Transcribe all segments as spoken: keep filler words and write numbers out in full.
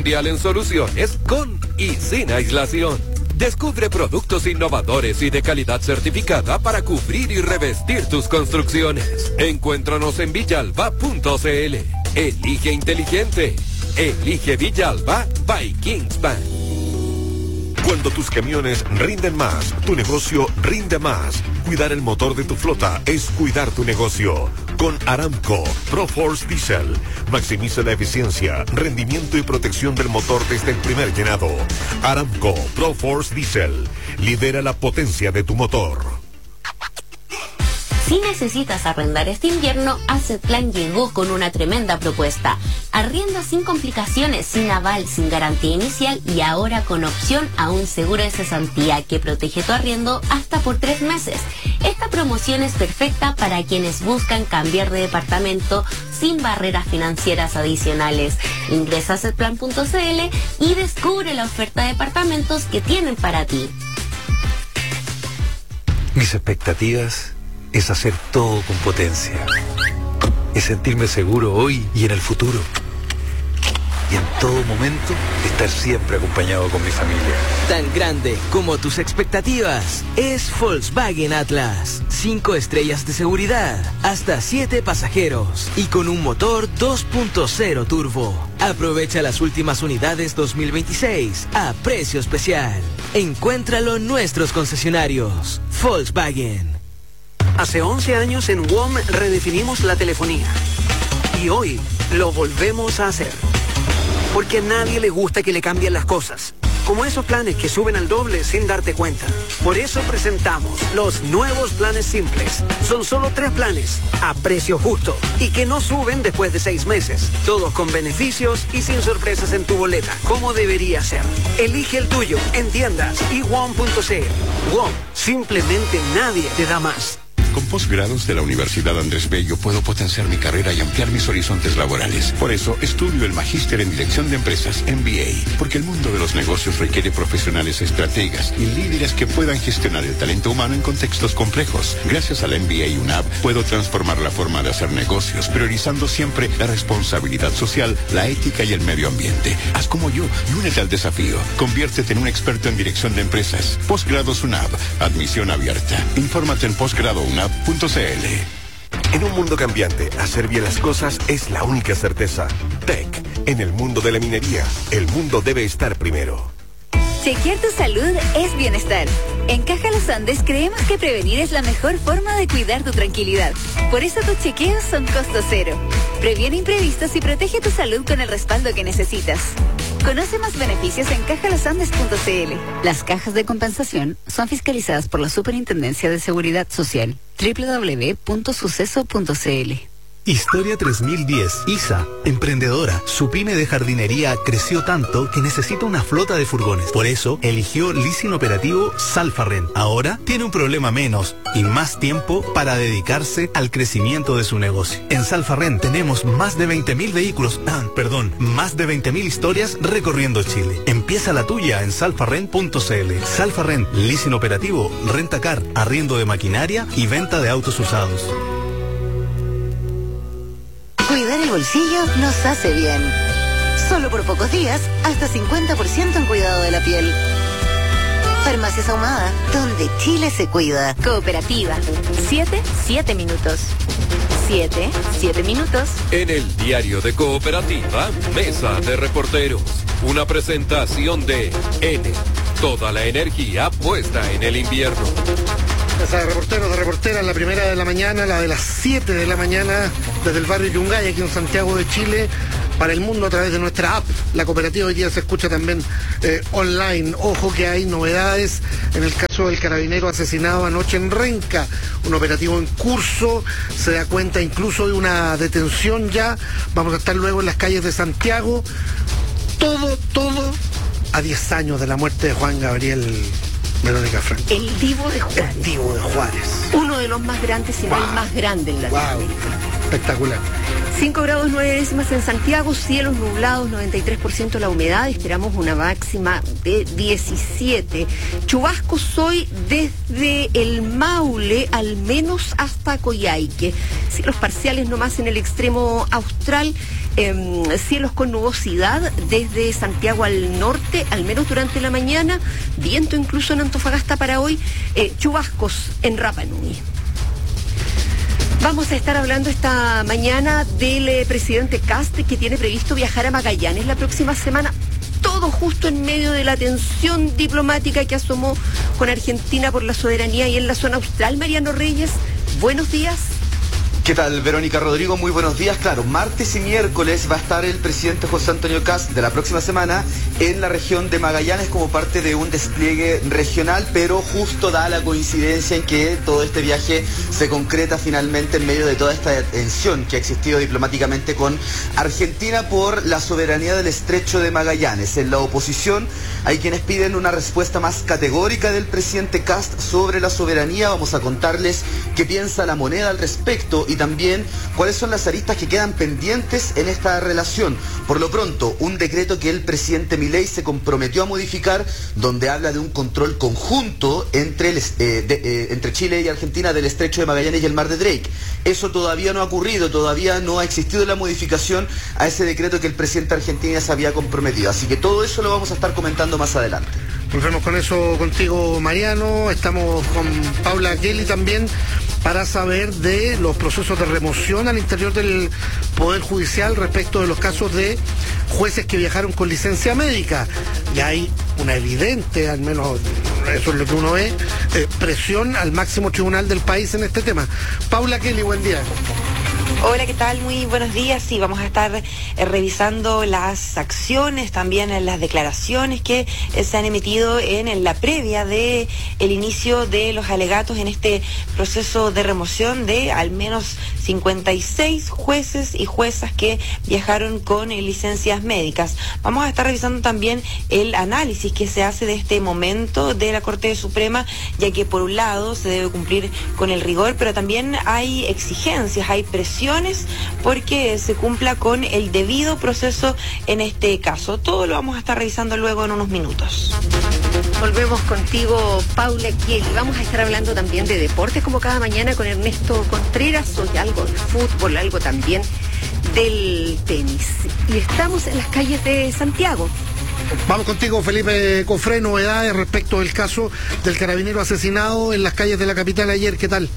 en soluciones con y sin aislación. Descubre productos innovadores y de calidad certificada para cubrir y revestir tus construcciones. Encuéntranos en villalba punto cl. Elige inteligente. Elige Villalba by Kingspan. Cuando tus camiones rinden más, tu negocio rinde más. Cuidar el motor de tu flota es cuidar tu negocio. Con Aramco ProForce Diesel, maximiza la eficiencia, rendimiento y protección del motor desde el primer llenado. Aramco ProForce Diesel, lidera la potencia de tu motor. Si necesitas arrendar este invierno, Assetplan llegó con una tremenda propuesta. Arrienda sin complicaciones, sin aval, sin garantía inicial y ahora con opción a un seguro de cesantía que protege tu arriendo hasta por tres meses. Esta promoción es perfecta para quienes buscan cambiar de departamento sin barreras financieras adicionales. Ingresa a assetplan punto cl y descubre la oferta de departamentos que tienen para ti. Mis expectativas es hacer todo con potencia. Es sentirme seguro hoy y en el futuro. Y en todo momento, estar siempre acompañado con mi familia. Tan grande como tus expectativas es Volkswagen Atlas. Cinco estrellas de seguridad, hasta siete pasajeros y con un motor dos punto cero turbo. Aprovecha las últimas unidades dos mil veintiséis a precio especial. Encuéntralo en nuestros concesionarios. Volkswagen. Hace once años en W O M redefinimos la telefonía. Y hoy lo volvemos a hacer. Porque a nadie le gusta que le cambien las cosas. Como esos planes que suben al doble sin darte cuenta. Por eso presentamos los nuevos planes simples. Son solo tres planes, a precio justo. Y que no suben después de seis meses. Todos con beneficios y sin sorpresas en tu boleta. Como debería ser. Elige el tuyo en tiendas y w o m punto c l. W O M, simplemente nadie te da más. Con posgrados de la Universidad Andrés Bello puedo potenciar mi carrera y ampliar mis horizontes laborales. Por eso estudio el Magíster en Dirección de Empresas, M B A, porque el mundo de los negocios requiere profesionales estrategas y líderes que puedan gestionar el talento humano en contextos complejos. Gracias a la M B A U N A B puedo transformar la forma de hacer negocios, priorizando siempre la responsabilidad social, la ética y el medio ambiente. Haz como yo y únete al desafío. Conviértete en un experto en dirección de empresas. Posgrados U N A B, admisión abierta. Infórmate en posgrado U N A B punto c l. En un mundo cambiante, hacer bien las cosas es la única certeza. Tech, en el mundo de la minería, el mundo debe estar primero. Chequear tu salud es bienestar. En Caja Los Andes creemos que prevenir es la mejor forma de cuidar tu tranquilidad. Por eso tus chequeos son costo cero. Previene imprevistos y protege tu salud con el respaldo que necesitas. Conoce más beneficios en caja los andes punto c l. Las cajas de compensación son fiscalizadas por la Superintendencia de Seguridad Social. doble u doble u doble u punto suceso punto c l. Historia tres mil diez, Isa, emprendedora. Su pyme de jardinería creció tanto que necesita una flota de furgones. Por eso, eligió leasing operativo Salfarren. Ahora tiene un problema menos y más tiempo para dedicarse al crecimiento de su negocio. En Salfarren tenemos más de veinte mil vehículos, ah, perdón, más de veinte mil historias recorriendo Chile. Empieza la tuya en salfarren punto c l. Salfarren, leasing operativo, rentacar, arriendo de maquinaria y venta de autos usados. Cuidar el bolsillo nos hace bien. Solo por pocos días, hasta cincuenta por ciento en cuidado de la piel. Farmacias Ahumada, donde Chile se cuida. Cooperativa. Siete, siete minutos. Siete, siete minutos. En el diario de Cooperativa, Mesa de Reporteros. Una presentación de N. Toda la energía puesta en el invierno. Mesa de reporteros, de reporteras, la primera de la mañana, la de las siete de la mañana, desde el barrio Yungay, aquí en Santiago de Chile, para el mundo a través de nuestra app. La cooperativa hoy día se escucha también eh, online. Ojo que hay novedades en el caso del carabinero asesinado anoche en Renca. Un operativo en curso, se da cuenta incluso de una detención ya. Vamos a estar luego en las calles de Santiago. Todo, todo a diez años de la muerte de Juan Gabriel Verónica Franco. El Divo de Juárez. El Divo de Juárez. Uno de los más grandes, si no wow. el más grande en Latinoamérica. Wow. Espectacular. cinco grados nueve décimas en Santiago, cielos nublados, noventa y tres por ciento la humedad, esperamos una máxima de diecisiete. Chubascos hoy desde el Maule, al menos hasta Coyhaique. Cielos parciales nomás en el extremo austral, eh, cielos con nubosidad desde Santiago al norte, al menos durante la mañana, viento incluso en Antofagasta para hoy, eh, chubascos en Rapa Nui. Vamos a estar hablando esta mañana del eh, presidente Kast, que tiene previsto viajar a Magallanes la próxima semana. Todo justo en medio de la tensión diplomática que asomó con Argentina por la soberanía y en la zona austral. Mariano Reyes, buenos días. ¿Qué tal, Verónica Rodrigo? Muy buenos días. Claro, martes y miércoles va a estar el presidente José Antonio Kast de la próxima semana en la región de Magallanes como parte de un despliegue regional, pero justo da la coincidencia en que todo este viaje se concreta finalmente en medio de toda esta tensión que ha existido diplomáticamente con Argentina por la soberanía del estrecho de Magallanes. En la oposición hay quienes piden una respuesta más categórica del presidente Kast sobre la soberanía. Vamos a contarles qué piensa La Moneda al respecto y también cuáles son las aristas que quedan pendientes en esta relación. Por lo pronto, un decreto que el presidente Milei se comprometió a modificar, donde habla de un control conjunto entre, el, eh, de, eh, entre Chile y Argentina del estrecho de Magallanes y el mar de Drake. Eso todavía no ha ocurrido, todavía no ha existido la modificación a ese decreto que el presidente argentino se había comprometido. Así que todo eso lo vamos a estar comentando más adelante. Volvemos con eso contigo, Mariano. Estamos con Paula Kelly también para saber de los procesos de remoción al interior del Poder Judicial respecto de los casos de jueces que viajaron con licencia médica. Y hay una evidente, al menos eso es lo que uno ve, eh, presión al máximo tribunal del país en este tema. Paula Kelly, buen día. Hola, ¿qué tal? Muy buenos días. Sí, vamos a estar eh, revisando las acciones, también en las declaraciones que eh, se han emitido en, en la previa de el inicio de los alegatos en este proceso de remoción de al menos cincuenta y seis jueces y juezas que viajaron con eh, licencias médicas. Vamos a estar revisando también el análisis que se hace de este momento de la Corte Suprema, ya que por un lado se debe cumplir con el rigor, pero también hay exigencias, hay presión porque se cumpla con el debido proceso en este caso. Todo lo vamos a estar revisando luego en unos minutos. Volvemos contigo, Paula Kelly. Vamos a estar hablando también de deportes como cada mañana con Ernesto Contreras, hoy algo de fútbol, algo también del tenis. Y estamos en las calles de Santiago. Vamos contigo, Felipe Cofré, novedades respecto del caso del carabinero asesinado en las calles de la capital ayer. ¿Qué tal?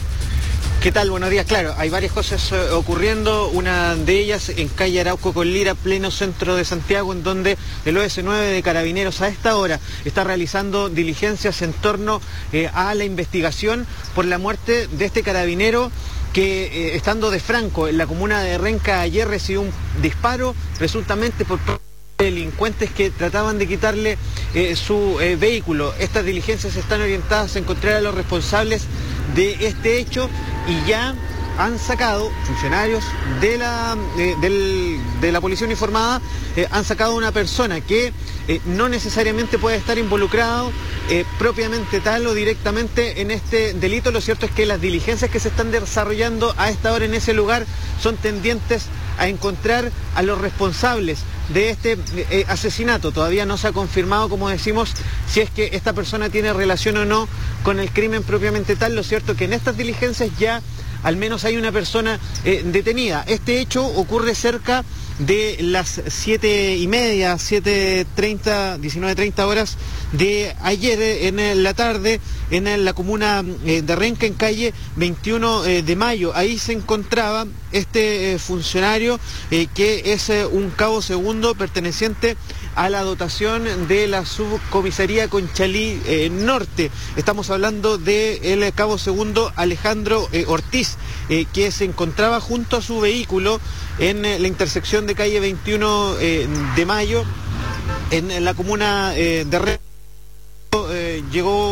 ¿Qué tal? Buenos días. Claro, hay varias cosas eh, ocurriendo, una de ellas en calle Arauco con Lira, pleno centro de Santiago, en donde el O S nueve de Carabineros a esta hora está realizando diligencias en torno eh, a la investigación por la muerte de este carabinero que, eh, estando de Franco en la comuna de Renca ayer, recibió un disparo presuntamente por delincuentes que trataban de quitarle eh, su eh, vehículo. Estas diligencias están orientadas a encontrar a los responsables de este hecho y ya han sacado funcionarios de la, eh, del, de la policía uniformada, eh, han sacado a una persona que eh, no necesariamente puede estar involucrado eh, propiamente tal o directamente en este delito. Lo cierto es que las diligencias que se están desarrollando a esta hora en ese lugar son tendientes a encontrar a los responsables de este eh, asesinato. Todavía no se ha confirmado, como decimos, si es que esta persona tiene relación o no con el crimen propiamente tal. Lo cierto es que en estas diligencias ya al menos hay una persona eh, detenida. Este hecho ocurre cerca de las siete y media, siete treinta, diecinueve treinta horas de ayer en la tarde en la comuna de Renca, en calle veintiuno de mayo. Ahí se encontraba este funcionario eh, que es eh, un cabo segundo perteneciente a la dotación de la subcomisaría Conchalí eh, Norte. Estamos hablando del cabo segundo Alejandro eh, Ortiz, eh, que se encontraba junto a su vehículo en eh, la intersección de calle veintiuno eh, de mayo, en, en la comuna eh, de Renca. Eh, llegó un grupo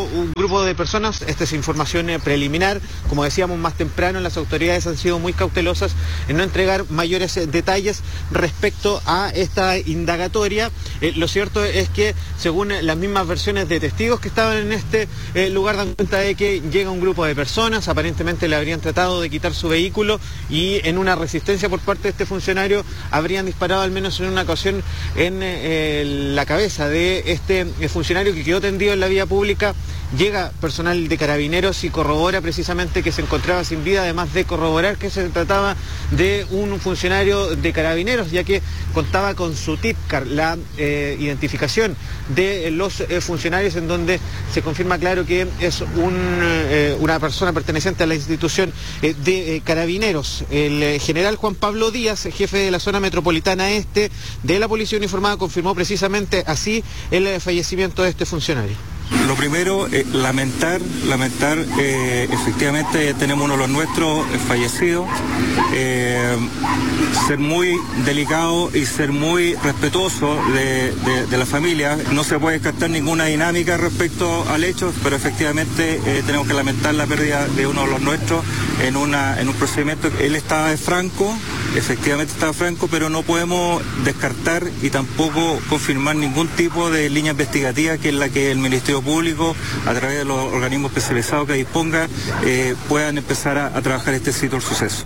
grupo de personas. Esta es información eh, preliminar. Como decíamos más temprano, las autoridades han sido muy cautelosas en no entregar mayores eh, detalles respecto a esta indagatoria. Eh, lo cierto es que, según las mismas versiones de testigos que estaban en este eh, lugar, dan cuenta de que llega un grupo de personas, aparentemente le habrían tratado de quitar su vehículo y en una resistencia por parte de este funcionario habrían disparado al menos en una ocasión en eh, la cabeza de este eh, funcionario, que quedó tendido en la vía pública. Llega personal de Carabineros y corrobora precisamente que se encontraba sin vida, además de corroborar que se trataba de un funcionario de Carabineros, ya que contaba con su TIPCAR, la eh, identificación de los eh, funcionarios, en donde se confirma claro que es un, eh, una persona perteneciente a la institución eh, de eh, Carabineros. El eh, general Juan Pablo Díaz, jefe de la zona metropolitana este de la Policía Uniformada, confirmó precisamente así el eh, fallecimiento de este funcionario. Lo primero, eh, lamentar, lamentar, eh, efectivamente tenemos uno de los nuestros eh, fallecidos, eh, ser muy delicado y ser muy respetuoso de, de, de la familia. No se puede descartar ninguna dinámica respecto al hecho, pero efectivamente eh, tenemos que lamentar la pérdida de uno de los nuestros en, una, en un procedimiento. Él estaba de franco, efectivamente estaba franco, pero no podemos descartar y tampoco confirmar ningún tipo de línea investigativa, que es la que el Ministerio Público, a través de los organismos especializados que disponga, eh, puedan empezar a, a trabajar este sitio del suceso.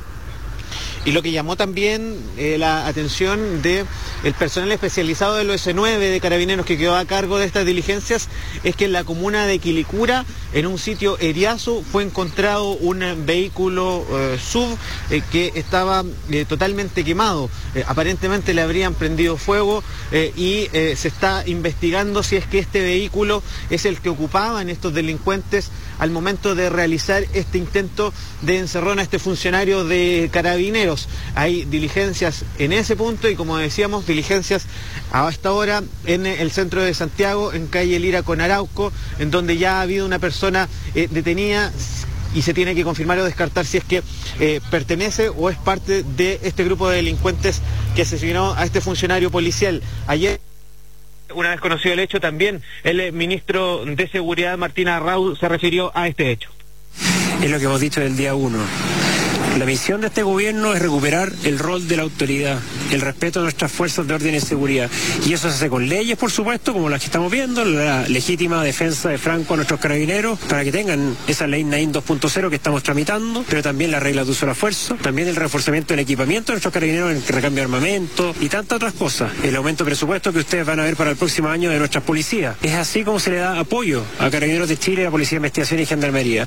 Y lo que llamó también eh, la atención de el personal especializado del O S nueve de Carabineros, que quedó a cargo de estas diligencias, es que en la comuna de Quilicura, en un sitio Eriazo, fue encontrado un vehículo eh, S U V eh, que estaba eh, totalmente quemado. Eh, aparentemente le habrían prendido fuego eh, y eh, se está investigando si es que este vehículo es el que ocupaban estos delincuentes al momento de realizar este intento de encerrón a este funcionario de Carabineros. Hay diligencias en ese punto y, como decíamos, diligencias a esta hora en el centro de Santiago, en calle Lira con Arauco, en donde ya ha habido una persona eh, detenida y se tiene que confirmar o descartar si es que eh, pertenece o es parte de este grupo de delincuentes que asesinó a este funcionario policial. Ayer, una vez conocido el hecho, también el ministro de Seguridad, Martín Arrau, se refirió a este hecho. Es lo que hemos dicho del día uno. La misión de este gobierno es recuperar el rol de la autoridad, el respeto a nuestras fuerzas de orden y seguridad. Y eso se hace con leyes, por supuesto, como las que estamos viendo, la legítima defensa de Franco a nuestros carabineros, para que tengan esa ley Naín dos punto cero que estamos tramitando, pero también las reglas de uso de la fuerza, también el reforzamiento del equipamiento de nuestros carabineros en el recambio de armamento y tantas otras cosas. El aumento de presupuesto que ustedes van a ver para el próximo año de nuestras policías. Es así como se le da apoyo a Carabineros de Chile, a la Policía de Investigación y Gendarmería.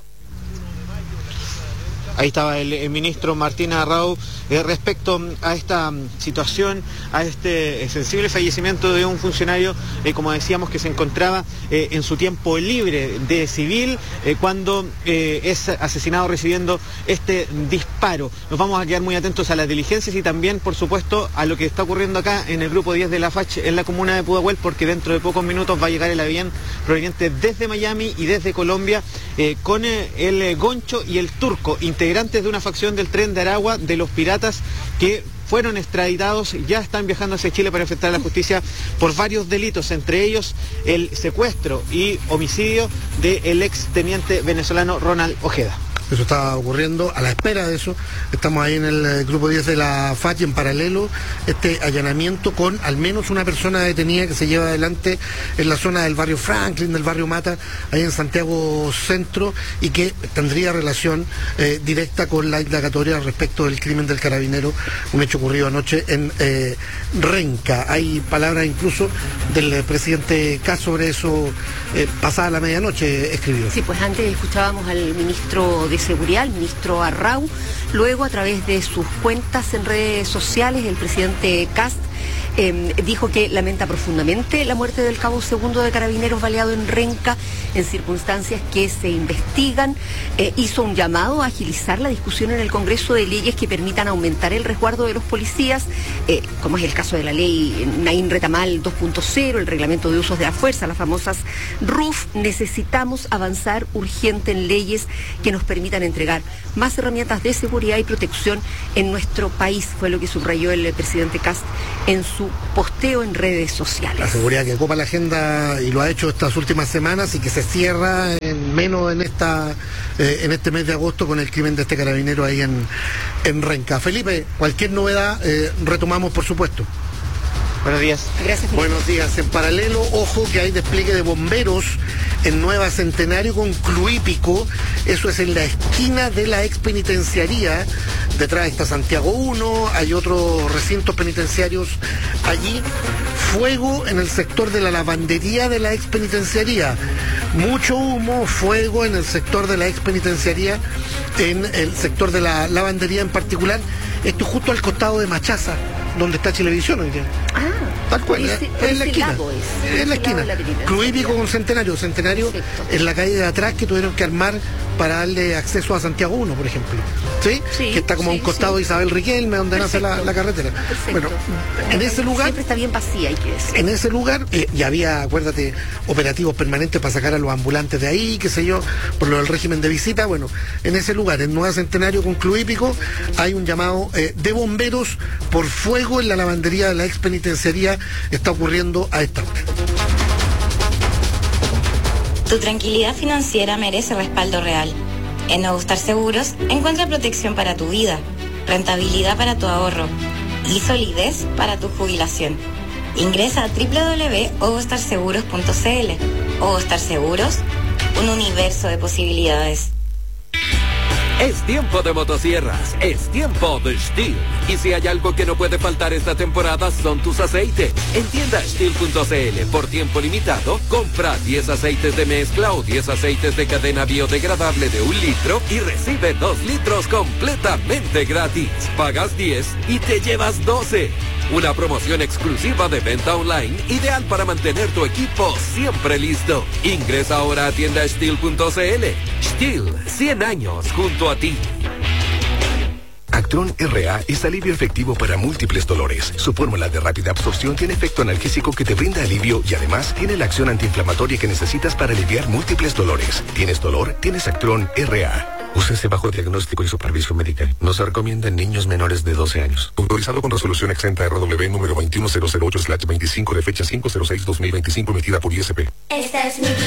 Ahí estaba el, el ministro Martín Arrau eh, respecto a esta um, situación, a este eh, sensible fallecimiento de un funcionario, eh, como decíamos, que se encontraba eh, en su tiempo libre de civil eh, cuando eh, es asesinado recibiendo este disparo. Nos vamos a quedar muy atentos a las diligencias y también, por supuesto, a lo que está ocurriendo acá en el grupo diez de la F A C en la comuna de Pudahuel, porque dentro de pocos minutos va a llegar el avión proveniente desde Miami y desde Colombia eh, con eh, el eh, Goncho y el Turco, integrantes de una facción del Tren de Aragua, de los piratas que fueron extraditados, ya están viajando hacia Chile para enfrentar a la justicia por varios delitos, entre ellos el secuestro y homicidio del ex teniente venezolano Ronald Ojeda. Eso está ocurriendo. A la espera de eso, estamos ahí en el grupo diez de la F A C y en paralelo este allanamiento con al menos una persona detenida que se lleva adelante en la zona del barrio Franklin, del barrio Mata, ahí en Santiago Centro, y que tendría relación eh, directa con la indagatoria respecto del crimen del carabinero, un hecho ocurrido anoche en eh, Renca. Hay palabras incluso del eh, presidente K sobre eso, eh, pasada la medianoche escribió. Sí, pues antes escuchábamos al ministro de Seguridad, el ministro Arrau. Luego, a través de sus cuentas en redes sociales, el presidente Kast eh, dijo que lamenta profundamente la muerte del cabo segundo de Carabineros baleado en Renca en circunstancias que se investigan. Eh, hizo un llamado a agilizar la discusión en el Congreso de leyes que permitan aumentar el resguardo de los policías, eh, como es el caso de la ley Naín Retamal dos punto cero, el reglamento de usos de la fuerza, las famosas R U F. Necesitamos avanzar urgente en leyes que nos permitan entregar más herramientas de seguridad y protección en nuestro país, fue lo que subrayó el presidente Kast en su posteo en redes sociales. La seguridad que ocupa la agenda y lo ha hecho estas últimas semanas y que se cierra en menos en esta eh, en este mes de agosto con el crimen de este carabinero ahí en, en Renca. Felipe, cualquier novedad eh, retomamos, por supuesto. Buenos días. Gracias, Felipe. Buenos días. En paralelo, ojo que hay despliegue de bomberos en Nueva Centenario con Cluípico. Eso es en la esquina de la ex penitenciaría. Detrás está Santiago uno, hay otros recintos penitenciarios allí. Fuego en el sector de la lavandería de la ex penitenciaría. Mucho humo, fuego en el sector de la ex penitenciaría, en el sector de la lavandería en particular. Esto justo al costado de Machaza, donde está Chilevisión hoy día. Ah, tal cual, ese, es, en la esquina. Es, en la esquina. Cluípico con Centenario. Centenario Perfecto. En la calle de atrás que tuvieron que armar para darle acceso a Santiago uno, por ejemplo. ¿Sí? sí que está como sí, a un costado sí. de Isabel Riquelme, donde Perfecto. nace la, la carretera. Perfecto. Bueno, en ese lugar. Siempre está bien vacía, hay que decir. En ese lugar, eh, ya había, acuérdate, operativos permanentes para sacar a los ambulantes de ahí, qué sé yo, por lo del régimen de visita. Bueno, en ese lugar, en Nueva Centenario con Cluípico, hay un llamado eh, de bomberos por fuego en la lavandería de la ex penitenciaría. Está ocurriendo a esta hora. Tu tranquilidad financiera merece respaldo real. En Nuevo Star Seguros encuentra protección para tu vida, rentabilidad para tu ahorro y solidez para tu jubilación. Ingresa a doble u doble u doble u punto ovostar seguros punto c l. Ovostar Seguros, un universo de posibilidades. Es tiempo de motosierras, es tiempo de Stihl. Y si hay algo que no puede faltar esta temporada son tus aceites. En tienda Stihl punto c l, por tiempo limitado, compra diez aceites de mezcla o diez aceites de cadena biodegradable de un litro y recibe dos litros completamente gratis. Pagas diez y te llevas doce. Una promoción exclusiva de venta online, ideal para mantener tu equipo siempre listo. Ingresa ahora a tienda Stihl punto c l. Stihl, cien años junto a ti. Actron R A es alivio efectivo para múltiples dolores. Su fórmula de rápida absorción tiene efecto analgésico que te brinda alivio y además tiene la acción antiinflamatoria que necesitas para aliviar múltiples dolores. ¿Tienes dolor? Tienes Actron R A. Úsese bajo diagnóstico y supervisión médica. No se recomienda en niños menores de doce años. Autorizado con resolución exenta R W número veintiuno mil ocho slash veinticinco de fecha cinco cero seis dos mil veinticinco emitida por I S P. Esta es mi